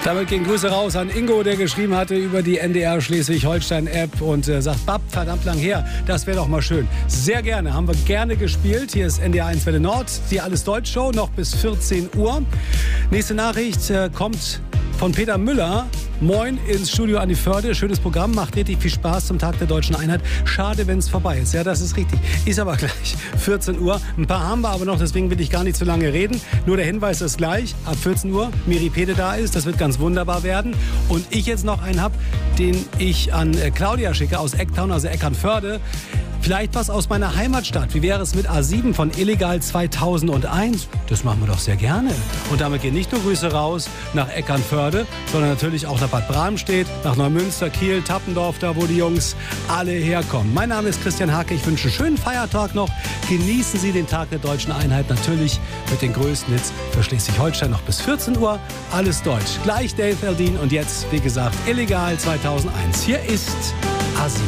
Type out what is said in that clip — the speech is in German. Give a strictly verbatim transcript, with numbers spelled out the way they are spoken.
Damit gehen Grüße raus an Ingo, der geschrieben hatte über die N D R Schleswig-Holstein-App und äh, sagt, Bab, verdammt lang her, das wäre doch mal schön. Sehr gerne, haben wir gerne gespielt. Hier ist N D R eins Welle Nord, die Alles-Deutsch-Show, noch bis vierzehn Uhr. Nächste Nachricht äh, kommt von Peter Müller. Moin ins Studio an die Förde. Schönes Programm, macht richtig viel Spaß zum Tag der Deutschen Einheit. Schade, wenn es vorbei ist. Ja, das ist richtig. Ist aber gleich vierzehn Uhr. Ein paar haben wir aber noch, deswegen will ich gar nicht zu lange reden. Nur der Hinweis ist gleich, ab vierzehn Uhr, Miri Pede da ist. Das wird ganz wunderbar werden. Und ich jetzt noch einen habe, den ich an Claudia schicke aus Ecktown, also Eckernförde. Vielleicht was aus meiner Heimatstadt. Wie wäre es mit A sieben von Illegal zweitausendeins? Das machen wir doch sehr gerne. Und damit gehen nicht nur Grüße raus nach Eckernförde, sondern natürlich auch nach Bad Bramstedt, nach Neumünster, Kiel, Tappendorf, da wo die Jungs alle herkommen. Mein Name ist Christian Hake. Ich wünsche einen schönen Feiertag noch. Genießen Sie den Tag der Deutschen Einheit natürlich mit den größten Hits für Schleswig-Holstein noch bis vierzehn Uhr. Alles Deutsch. Gleich Dave Eldin und jetzt, wie gesagt, Illegal zweitausendeins. Hier ist A sieben.